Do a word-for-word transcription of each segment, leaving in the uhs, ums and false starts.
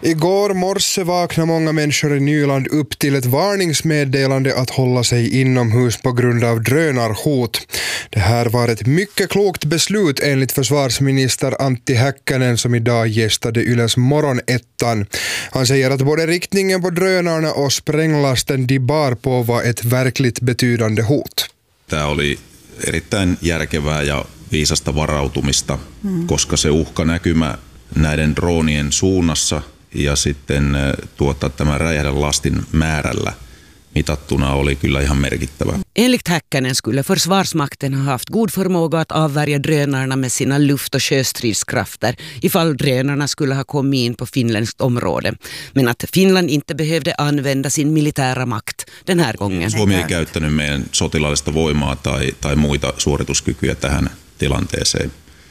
Igår morse vaknade många människor i Nyland upp till ett varningsmeddelande att hålla sig inomhus på grund av drönarhot. Det här var ett mycket klokt beslut enligt försvarsminister Antti Häkkänen som idag gästade Yles morgonettan. Han säger att både riktningen på drönarna och spränglasten de bar på var ett verkligt betydande hot. Tämä oli erittäin järkevää ja viisasta varautumista, mm. koska se uhkanäkymä näiden droonien suunnassa ja sitten tuota, tämän räjähdelastin määrällä mitattuna oli kyllä ihan merkittävä. Enligt Häkkänen skulle Försvarsmakten ha haft god förmåga att avvärja drönarna med sina luft- och sjöstridskrafter ifall drönarna skulle ha kommit in på finländskt område. Men att Finland inte behövde använda sin militära makt den här gången. Suomi ei käyttänyt meidän sotilaallista voimaa tai, tai muita suorituskykyjä tähän tilanteeseen.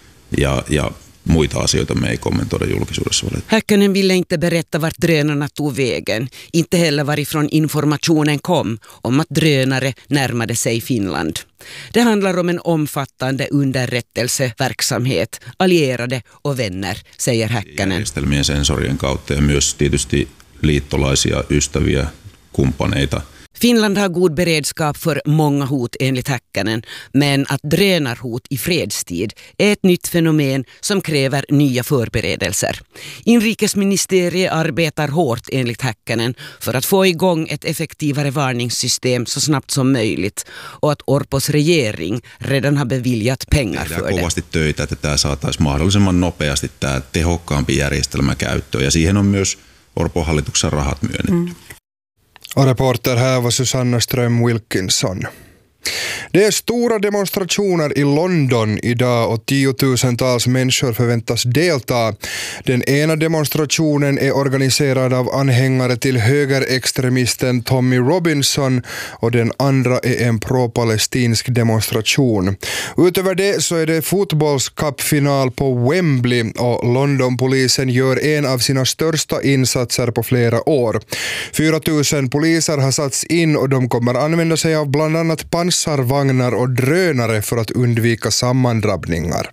Ja, ja muita asioita me ei kommentoida julkisuudessa. Häkkänen ville inte berätta vart drönarna tog vägen. Inte heller varifrån informationen kom om att drönare närmade sig Finland. Det handlar om en omfattande underrättelseverksamhet, allierade och vänner, säger Häkkänen. Järjestelmien sensorien kautta ja myös tietysti liittolaisia, ystäviä, kumppaneita. Finland har god beredskap för många hot enligt Häkkänen, men att drönarhot i fredstid är ett nytt fenomen som kräver nya förberedelser. Inrikesministeriet arbetar hårt enligt Häkkänen för att få igång ett effektivare varningssystem så snabbt som möjligt och att Orpos regering redan har beviljat pengar för det. Tehdään kovasti töitä, että tämä saataisiin mahdollisimman nopeasti tämä tehokkaampi järjestelmä käyttöön ja siihen on myös Orpon hallituksen rahat myönnetty. Mm. Och reporter här var Susanna Ström Wilkinson. Det är stora demonstrationer i London idag och tiotusentals människor förväntas delta. Den ena demonstrationen är organiserad av anhängare till högerextremisten Tommy Robinson och den andra är en pro-palestinsk demonstration. Utöver det så är det fotbollscupfinal på Wembley och Londonpolisen gör en av sina största insatser på flera år. fyra tusen poliser har satts in och de kommer använda sig av bland annat pansarvagnar och drönare för att undvika sammandrabbningar.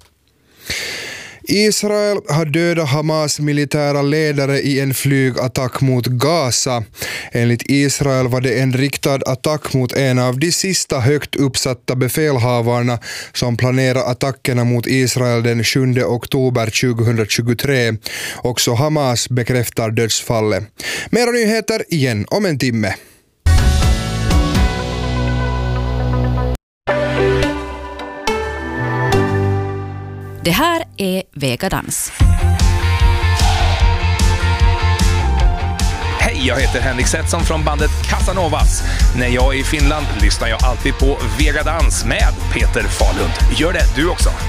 Israel har dödat Hamas militära ledare i en flygattack mot Gaza. Enligt Israel var det en riktad attack mot en av de sista högt uppsatta befälhavarna som planerar attackerna mot Israel den sjunde oktober tjugohundratjugotre. Också Hamas bekräftar dödsfallet. Mera nyheter igen om en timme. Det här är Vegadans. Hej, jag heter Henrik Setson från bandet Casanovas. När jag är i Finland lyssnar jag alltid på Vegadans med Peter Falund. Gör det du också.